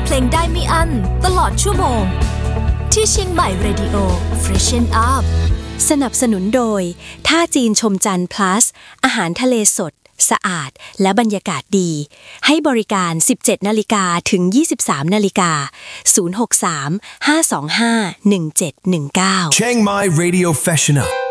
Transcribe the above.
เพลงได้ไม่อั้นตลอดชั่วโมงที่เชียงใหม่ Radio Freshen Up สนับสนุนโดยท่าจีนชมจันทร์ plus อาหารทะเลสดสะอาดและบรรยากาศดีให้บริการ 17:00 นถึง 23:00 น063 525 1719 Chiang Mai Radio Freshen Up